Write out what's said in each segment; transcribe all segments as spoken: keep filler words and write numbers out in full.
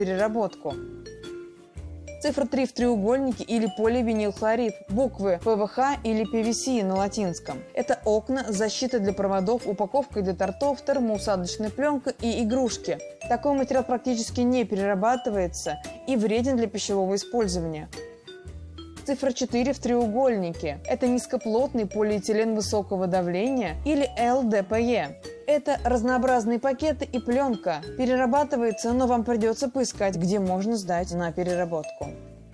переработку. Цифра три в треугольнике или поливинилхлорид, буквы пэ вэ ха или пи ви си на латинском. Это окна, защита для проводов, упаковка для тортов, термоусадочная пленка и игрушки. Такой материал практически не перерабатывается и вреден для пищевого использования. Цифра четыре в треугольнике. Это низкоплотный полиэтилен высокого давления или эл дэ пэ е. Это разнообразные пакеты и пленка. Перерабатывается, но вам придется поискать, где можно сдать на переработку.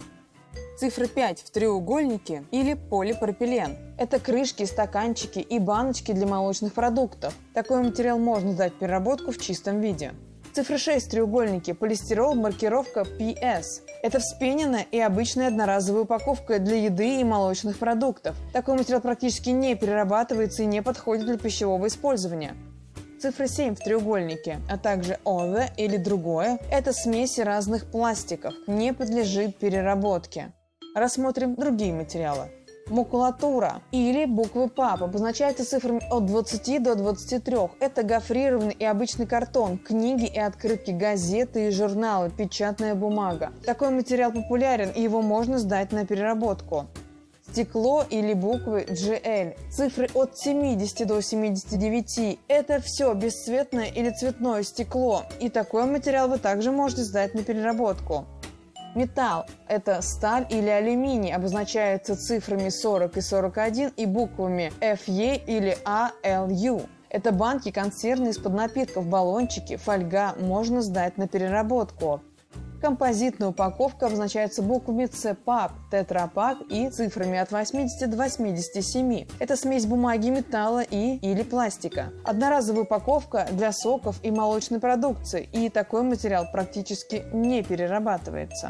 Цифра пять в треугольнике или полипропилен. Это крышки, стаканчики и баночки для молочных продуктов. Такой материал можно сдать в переработку в чистом виде. Цифра шесть в треугольнике. Полистирол, маркировка пи эс. Это вспененная и обычная одноразовая упаковка для еды и молочных продуктов. Такой материал практически не перерабатывается и не подходит для пищевого использования. Цифра семь в треугольнике, а также other или другое – это смеси разных пластиков, не подлежит переработке. Рассмотрим другие материалы. Макулатура или буквы пап обозначаются цифрами от двадцати до двадцати трёх. Это гофрированный и обычный картон, книги и открытки, газеты и журналы, печатная бумага. Такой материал популярен, и его можно сдать на переработку. Стекло или буквы джи эл. Цифры от семидесяти до семидесяти девяти. Это все бесцветное или цветное стекло. И такой материал вы также можете сдать на переработку. Металл – это сталь или алюминий, обозначается цифрами сорок и сорок один и буквами эф е или а эл ю. Это банки, консервные из-под напитков, баллончики, фольга можно сдать на переработку. Композитная упаковка обозначается буквами цэ пап, тетрапак и цифрами от восьмидесяти до восьмидесяти семи. Это смесь бумаги, металла и или пластика. Одноразовая упаковка для соков и молочной продукции, и такой материал практически не перерабатывается.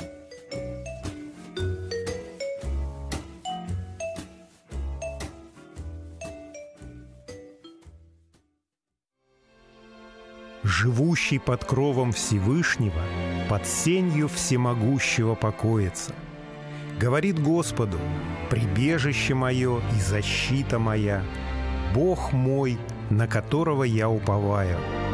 Живущий под кровом Всевышнего, под сенью всемогущего покоится. Говорит Господу: прибежище мое и защита моя, Бог мой, на которого я уповаю.